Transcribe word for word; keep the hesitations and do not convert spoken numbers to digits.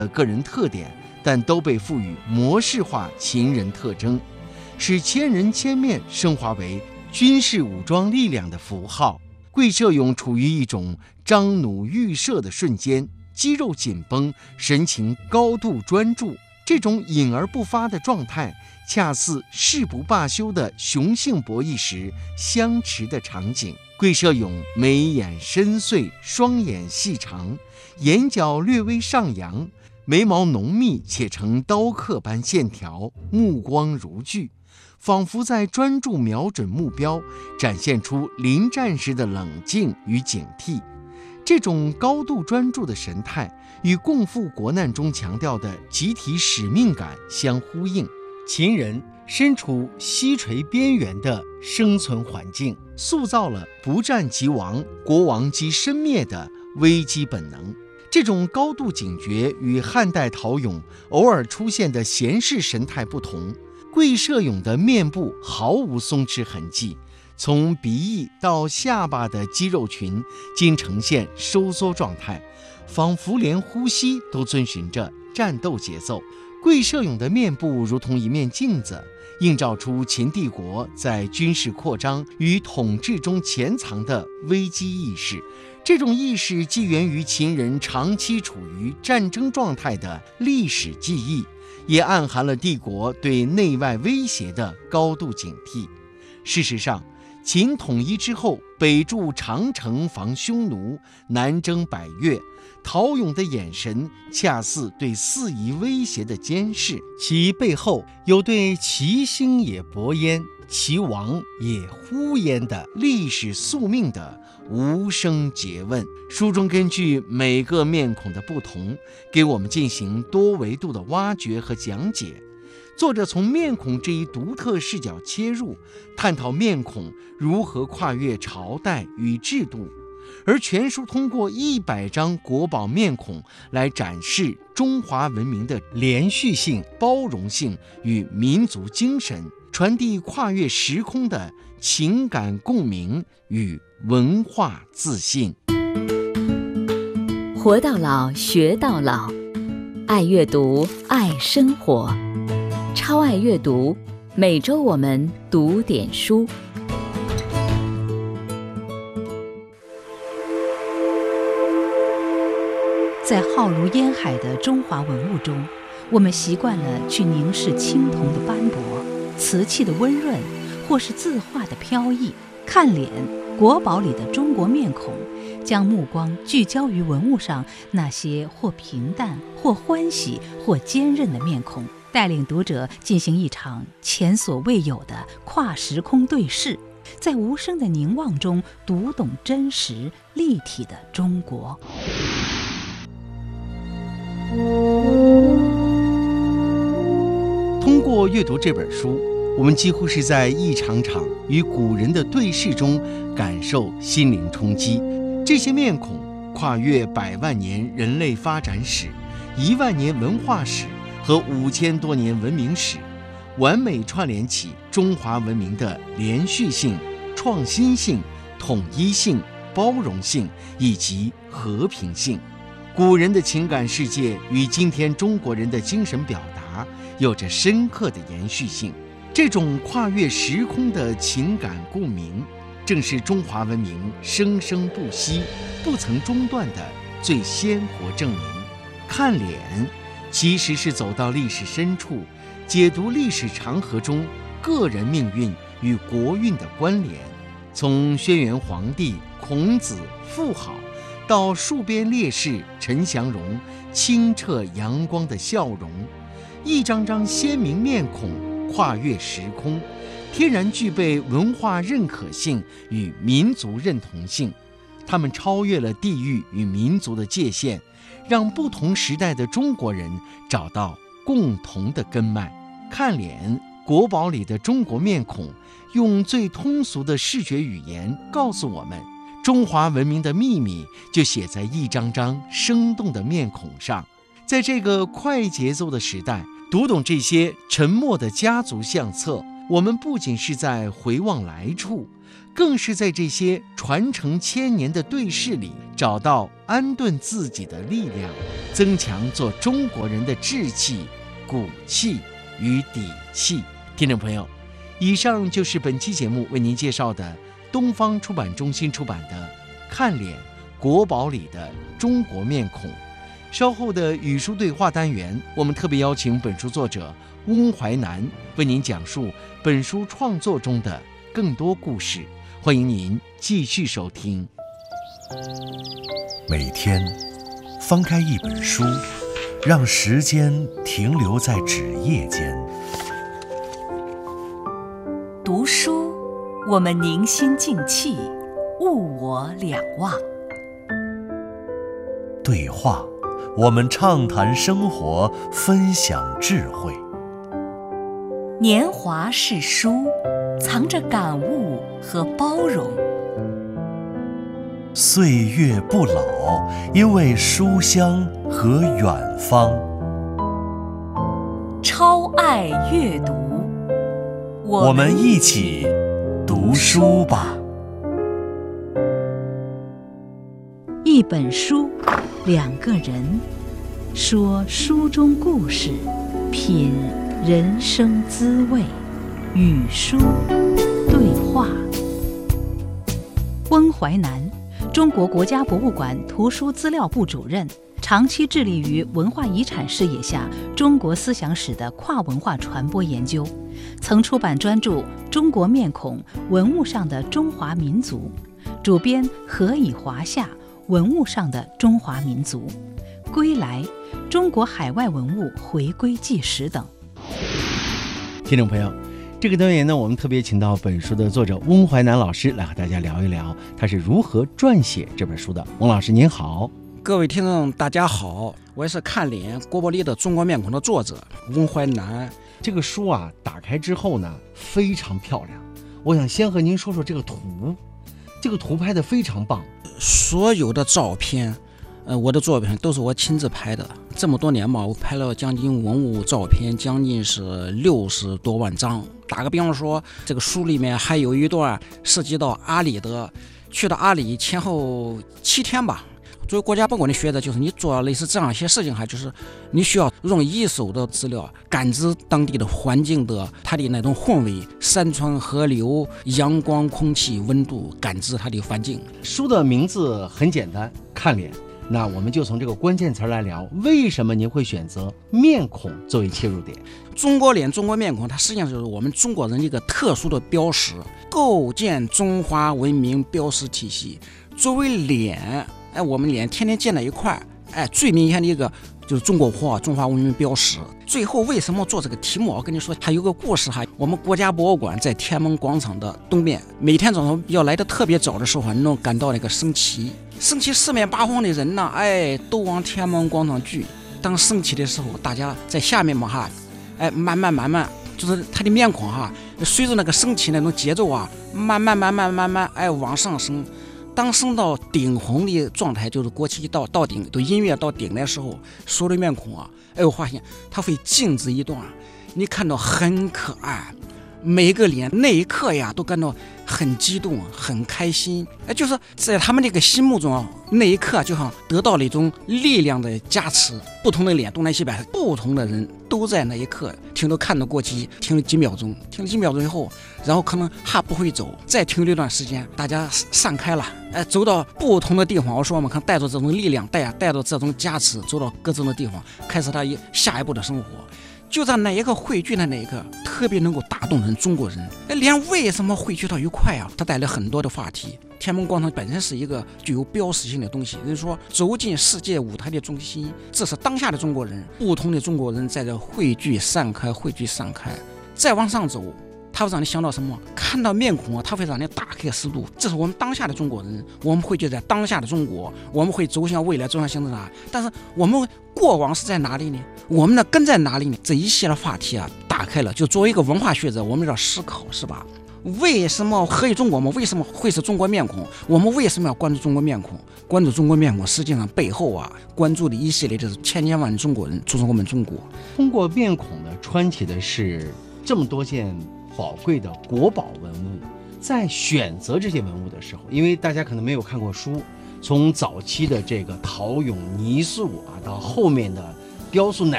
的个人特点，但都被赋予模式化秦人特征，使千人千面升华为军事武装力量的符号。桂舍勇处于一种张弩预射的瞬间，肌肉紧绷，神情高度专注。这种隐而不发的状态，恰似誓不罢休的雄性博弈时相持的场景。桂舍勇眉眼深邃，双眼细长，眼角略微上扬，眉毛浓密且呈刀刻般线条，目光如炬，仿佛在专注瞄准目标，展现出临战时的冷静与警惕。这种高度专注的神态与共赴国难中强调的集体使命感相呼应。秦人身处西陲边缘的生存环境，塑造了不战即亡、国亡即身灭的危机本能。这种高度警觉与汉代陶俑偶尔出现的闲适神态不同，桂舍勇的面部毫无松弛痕迹，从鼻翼到下巴的肌肉群均呈现收缩状态，仿佛连呼吸都遵循着战斗节奏。桂舍勇的面部如同一面镜子，映照出秦帝国在军事扩张与统治中潜藏的危机意识。这种意识既源于秦人长期处于战争状态的历史记忆，也暗含了帝国对内外威胁的高度警惕。事实上，秦统一之后，北筑长城防匈奴，南征百越，陶俑的眼神恰似对四夷威胁的监视，其背后有对其兴也勃焉，其亡也忽焉的历史宿命的无声诘问。书中根据每个面孔的不同，给我们进行多维度的挖掘和讲解。作者从面孔这一独特视角切入，探讨面孔如何跨越朝代与制度，而全书通过一百张国宝面孔来展示中华文明的连续性、包容性与民族精神，传递跨越时空的情感共鸣与文化自信。 活到老，学到老，爱阅读，爱生活，超爱阅读，每周我们读点书。 在浩如烟海的中华文物中，我们习惯了去凝视青铜的斑驳、瓷器的温润，或是字画的飘逸。看脸，国宝里的中国面孔，将目光聚焦于文物上那些或平淡、或欢喜、或坚韧的面孔，带领读者进行一场前所未有的跨时空对视，在无声的凝望中读懂真实立体的中国。 通过阅读这本书，我们几乎是在一场场与古人的对视中感受心灵冲击。这些面孔跨越百万年人类发展史、一万年文化史和五千多年文明史，完美串联起中华文明的连续性、创新性、统一性、包容性以及和平性。古人的情感世界与今天中国人的精神表达有着深刻的延续性。这种跨越时空的情感共鸣，正是中华文明生生不息、不曾中断的最鲜活证明。看脸，其实是走到历史深处，解读历史长河中个人命运与国运的关联。从轩辕皇帝、孔子、妇好，到戍边烈士陈祥荣清澈阳光的笑容，一张张鲜明面孔跨越时空，天然具备文化认可性与民族认同性。他们超越了地域与民族的界限，让不同时代的中国人找到共同的根脉。看脸，国宝里的中国面孔，用最通俗的视觉语言告诉我们，中华文明的秘密就写在一张张生动的面孔上。在这个快节奏的时代，读懂这些沉默的家族相册，我们不仅是在回望来处，更是在这些传承千年的对视里找到安顿自己的力量。 增强做中国人的志气、骨气与底气。听众朋友，以上就是本期节目为您介绍的东方出版中心出版的《看脸：国宝里的中国面孔》。稍后的与书对话单元，我们特别邀请本书作者翁淮南为您讲述本书创作中的更多故事。欢迎您继续收听。 每天翻开一本书，让时间停留在纸页间。 读书，我们凝心静气，物我两忘； 对话，我们畅谈生活，分享智慧。 年华是书，藏着感悟和包容。 岁月不老，因为书香和远方。 超爱阅读， 我们一起读书吧。 一本书，两个人，说书中故事，品人生滋味，与书对话。翁淮南，中国国家博物馆图书资料部主任，长期致力于文化遗产视野下中国思想史的跨文化传播研究，曾出版专著《中国面孔：文物上的中华民族》，主编《何以华夏：文物上的中华民族》，《归来：中国海外文物回归纪实》等。 听众朋友，这个单元呢，我们特别请到本书的作者翁淮南老师来和大家聊一聊他是如何撰写这本书的。翁老师您好。 各位听众大家好，我是看脸国宝里的中国面孔的作者翁淮南。 这个书啊打开之后呢非常漂亮，我想先和您说说这个图，这个图拍得非常棒。 所有的照片呃，我的作品都是我亲自拍的，这么多年嘛，我拍了将近文物照片将近是六十多万张。打个比方说，这个书里面还有一段涉及到阿里的，去到阿里前后七天吧。作为国家博物馆的学者，就是你做类似这样一些事情，还就是你需要用一手的资料感知当地的环境的它的那种氛围，山川河流、阳光、空气、温度，感知它的环境。 书的名字很简单，看脸。那我们就从这个关键词来聊，为什么您会选择面孔作为切入点？ 中国脸、中国面孔，它实际上就是我们中国人一个特殊的标识，构建中华文明标识体系。作为脸，哎，我们脸天天见在一块，哎，最明显的一个就是中国画、中华文明标识。最后为什么做这个题目？我跟你说，还有个故事哈。我们国家博物馆在天安门广场的东边，每天早上要来的特别早的时候，你能感到那个升旗。升旗四面八方的人呢，哎，都往天安门广场聚。当升旗的时候，大家在下面嘛哈，哎，慢慢慢慢，就是他的面孔哈，随着那个升旗那种节奏啊，慢慢慢慢慢慢，哎，往上升。当升到顶红的状态，就是国旗到到顶，都音乐到顶的时候，所有的面孔啊，哎，我发现它会静止一段，你看到很可爱。每个脸那一刻呀，都感到很激动、很开心。哎，就是在他们这个心目中啊，那一刻就像得到了一种力量的加持。不同的脸东南西北，不同的人都在那一刻停留看到国旗，停了几秒钟，停了几秒钟以后，然后可能还不会走，再停留一段时间，大家散开了，哎，走到不同的地方。我说我们看带着这种力量，带带着这种加持，走到各种的地方，开始他一下一步的生活。就在那一个汇聚的那一个，特别能够打动人中国人。脸为什么汇聚到一块啊？它带来很多的话题。天安门广场本身是一个具有标识性的东西，也就是说走进世界舞台的中心，这是当下的中国人，不同的中国人在这汇聚散开，汇聚散开，再往上走。它会让你想到什么？看到面孔啊，它会让你打开思路。这是我们当下的中国人，我们会就在当下的中国，我们会走向未来，走向现在。但是我们过往是在哪里呢？我们的根在哪里呢？这一系列话题啊，打开了。就作为一个文化学者，我们要思考，是吧？为什么何以中国嘛？为什么会是中国面孔？我们为什么要关注中国面孔？关注中国面孔，实际上背后啊，关注的一系列就是千千万中国人组成我们中国。 通过面孔呢，穿起的是这么多件宝贵的国宝文物。在选择这些文物的时候，因为大家可能没有看过书， 从早期的这个陶俑泥塑啊，到后面的雕塑，乃